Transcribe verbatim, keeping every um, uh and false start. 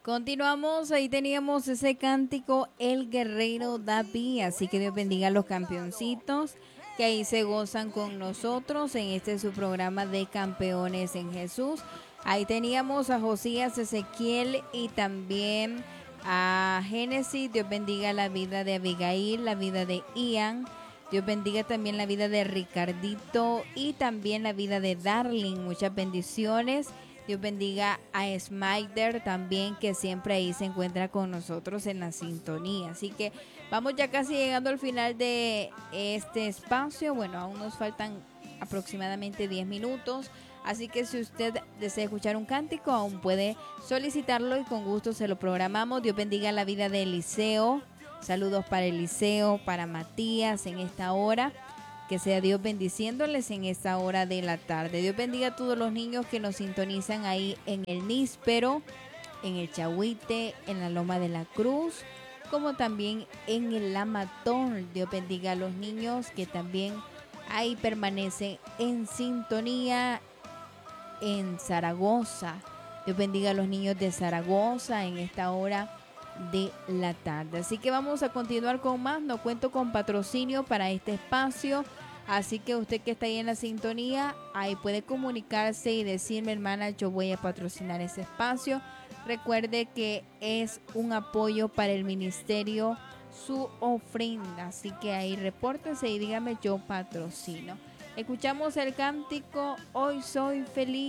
Continuamos, ahí teníamos ese cántico El Guerrero David, así que Dios bendiga a los campeoncitos que ahí se gozan con nosotros en este su programa de Campeones en Jesús. Ahí teníamos a Josías, Ezequiel y también a Génesis. Dios bendiga la vida de Abigail, la vida de Ian. Dios bendiga también la vida de Ricardito y también la vida de Darling. Muchas bendiciones. Dios bendiga a Smider también, que siempre ahí se encuentra con nosotros en la sintonía. Así que vamos ya casi llegando al final de este espacio. Bueno, aún nos faltan aproximadamente diez minutos. Así que si usted desea escuchar un cántico, aún puede solicitarlo y con gusto se lo programamos. Dios bendiga la vida de Eliseo. Saludos para Eliseo, para Matías en esta hora. Que sea Dios bendiciéndoles en esta hora de la tarde. Dios bendiga a todos los niños que nos sintonizan ahí en el Níspero, en el Chahuite, en la Loma de la Cruz, como también en el Amatón. Dios bendiga a los niños que también ahí permanecen en sintonía en Zaragoza. Dios bendiga a los niños de Zaragoza en esta hora de la tarde. Así que vamos a continuar con más. No cuento con patrocinio para este espacio, así que usted que está ahí en la sintonía, ahí puede comunicarse y decirme, hermana, yo voy a patrocinar ese espacio. Recuerde que es un apoyo para el ministerio, su ofrenda, así que ahí repórtese y dígame, yo patrocino. Escuchamos el cántico Hoy soy feliz.